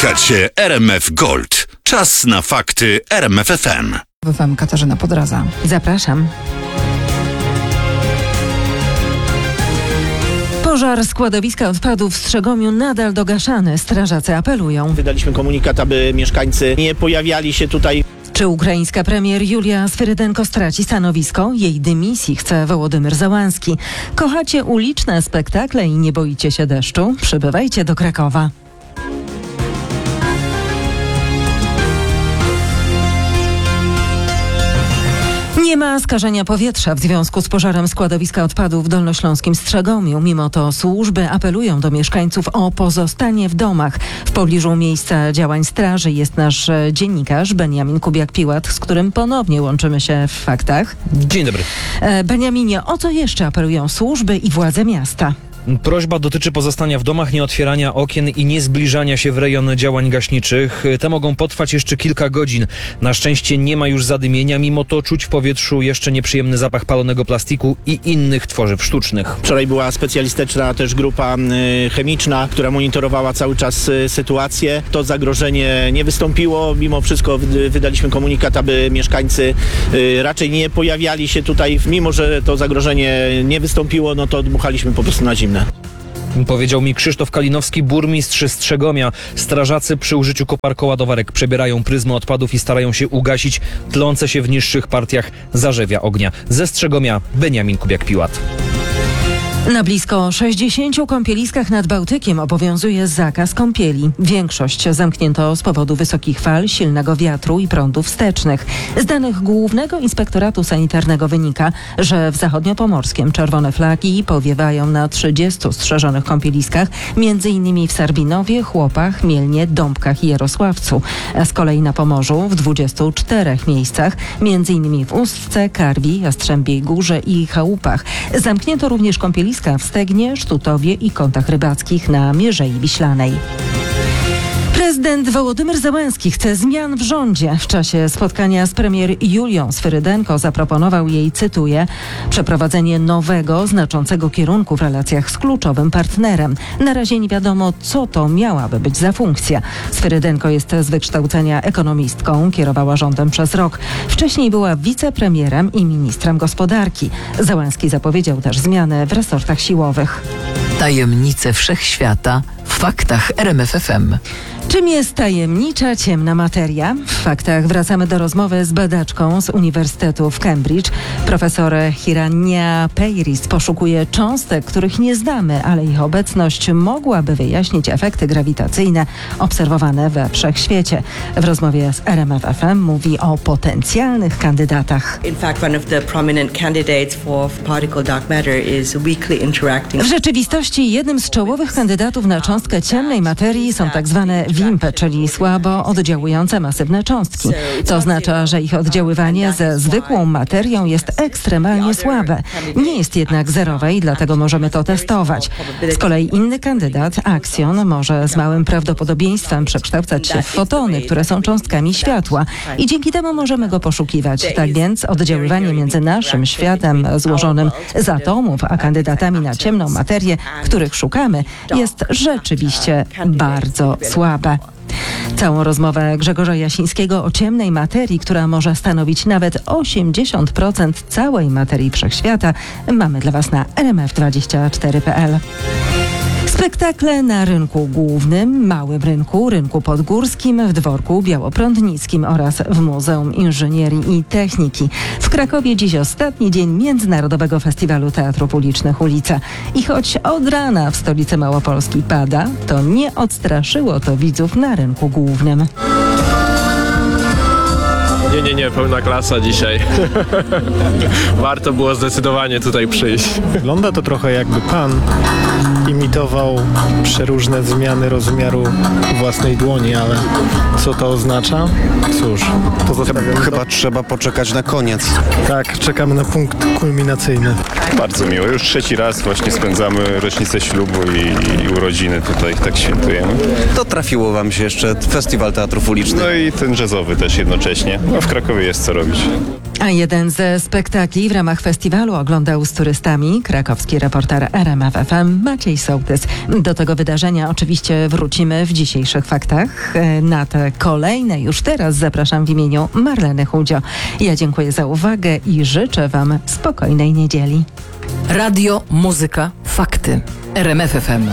Słuchacie RMF Gold. Czas na fakty RMF FM. W FM Katarzyna Podradza. Zapraszam. Pożar składowiska odpadów w Strzegomiu nadal dogaszany. Strażacy apelują. Wydaliśmy komunikat, aby mieszkańcy nie pojawiali się tutaj. Czy ukraińska premier Julia Swyrydenko straci stanowisko? Jej dymisji chce Wołodymyr Zełański. Kochacie uliczne spektakle i nie boicie się deszczu? Przybywajcie do Krakowa. Nie ma skażenia powietrza w związku z pożarem składowiska odpadów w dolnośląskim Strzegomiu. Mimo to służby apelują do mieszkańców o pozostanie w domach. W pobliżu miejsca działań straży jest nasz dziennikarz Beniamin Kubiak-Piłat, z którym ponownie łączymy się w faktach. Dzień dobry. Beniaminie, o co jeszcze apelują służby i władze miasta? Prośba dotyczy pozostania w domach, nie otwierania okien i nie zbliżania się w rejon działań gaśniczych. Te mogą potrwać jeszcze kilka godzin. Na szczęście nie ma już zadymienia, mimo to czuć w powietrzu jeszcze nieprzyjemny zapach palonego plastiku i innych tworzyw sztucznych. Wczoraj była specjalistyczna też grupa chemiczna, która monitorowała cały czas sytuację. To zagrożenie nie wystąpiło. Mimo wszystko wydaliśmy komunikat, aby mieszkańcy raczej nie pojawiali się tutaj. Mimo że to zagrożenie nie wystąpiło, no to dmuchaliśmy po prostu na zimne. Powiedział mi Krzysztof Kalinowski, burmistrz Strzegomia. Strażacy przy użyciu koparkoładowarek przebierają pryzmy odpadów i starają się ugasić tlące się w niższych partiach zarzewia ognia. Ze Strzegomia Beniamin Kubiak-Piłat. Na blisko 60 kąpieliskach nad Bałtykiem obowiązuje zakaz kąpieli. Większość zamknięto z powodu wysokich fal, silnego wiatru i prądów wstecznych. Z danych Głównego Inspektoratu Sanitarnego wynika, że w zachodniopomorskiem czerwone flagi powiewają na 30 strzeżonych kąpieliskach, m.in. w Sarbinowie, Chłopach, Mielnie, Dąbkach i Jarosławcu. Z kolei na Pomorzu w 24 miejscach, m.in. w Ustce, Karwi, Jastrzębiej Górze i Chałupach. Zamknięto również kąpieliska w Stegnie, Sztutowie i Kątach Rybackich na Mierzei Wiślanej. Prezydent Wołodymyr Zełański chce zmian w rządzie. W czasie spotkania z premier Julią Swyrydenko zaproponował jej, cytuję, przeprowadzenie nowego, znaczącego kierunku w relacjach z kluczowym partnerem. Na razie nie wiadomo, co to miałaby być za funkcja. Swyrydenko jest z wykształcenia ekonomistką, kierowała rządem przez rok. Wcześniej była wicepremierem i ministrem gospodarki. Zełański zapowiedział też zmiany w resortach siłowych. Tajemnice wszechświata w faktach RMF FM. Czym jest tajemnicza, ciemna materia? W faktach wracamy do rozmowy z badaczką z Uniwersytetu w Cambridge. Profesor Hiranya Peiris poszukuje cząstek, których nie znamy, ale ich obecność mogłaby wyjaśnić efekty grawitacyjne obserwowane we wszechświecie. W rozmowie z RMF FM mówi o potencjalnych kandydatach. W rzeczywistości jednym z czołowych kandydatów na cząstkę ciemnej materii są tak zwane WIMPy, czyli słabo oddziałujące masywne cząstki. To oznacza, że ich oddziaływanie ze zwykłą materią jest ekstremalnie słabe. Nie jest jednak zerowe i dlatego możemy to testować. Z kolei inny kandydat, aksion, może z małym prawdopodobieństwem przekształcać się w fotony, które są cząstkami światła i dzięki temu możemy go poszukiwać. Tak więc oddziaływanie między naszym światem złożonym z atomów, a kandydatami na ciemną materię, których szukamy, jest rzeczywiście bardzo słabe. Całą rozmowę Grzegorza Jasińskiego o ciemnej materii, która może stanowić nawet 80% całej materii wszechświata, mamy dla Was na rmf24.pl. Spektakle na rynku głównym, małym rynku podgórskim, w dworku białoprądnickim oraz w Muzeum Inżynierii i Techniki. W Krakowie dziś ostatni dzień Międzynarodowego Festiwalu Teatrów Ulicznych Ulica. I choć od rana w stolicy Małopolski pada, to nie odstraszyło to widzów na rynku głównym. Nie, pełna klasa dzisiaj. Warto było zdecydowanie tutaj przyjść. Wygląda to trochę jakby pan imitował przeróżne zmiany rozmiaru własnej dłoni, ale co to oznacza? Cóż, Chyba trzeba poczekać na koniec. tak, czekamy na punkt kulminacyjny. Bardzo miło. Już trzeci raz właśnie spędzamy rocznicę ślubu i urodziny tutaj, tak świętujemy. To trafiło wam się jeszcze Festiwal Teatrów Ulicznych. No i ten jazzowy też jednocześnie. No w Krakowie jest co robić. A jeden ze spektakli w ramach festiwalu oglądał z turystami krakowski reporter RMF FM Maciej Sołtys. Do tego wydarzenia oczywiście wrócimy w dzisiejszych faktach. Na te kolejne już teraz zapraszam w imieniu Marleny Chudzio. Ja dziękuję za uwagę i życzę Wam spokojnej niedzieli. Radio, muzyka, fakty. RMF FM.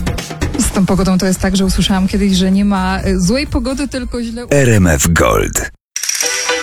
Z tą pogodą to jest tak, że usłyszałam kiedyś, że nie ma złej pogody, tylko źle... RMF Gold.